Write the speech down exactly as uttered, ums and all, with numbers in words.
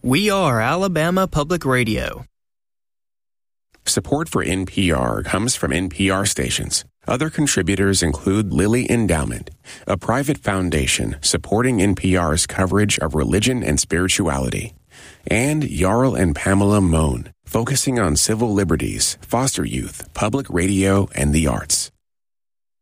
We are Alabama Public Radio. Support for N P R comes from N P R stations. Other contributors include Lilly Endowment, a private foundation supporting N P R's coverage of religion and spirituality, and Jarl and Pamela Mohn, focusing on civil liberties, foster youth, public radio, and the arts.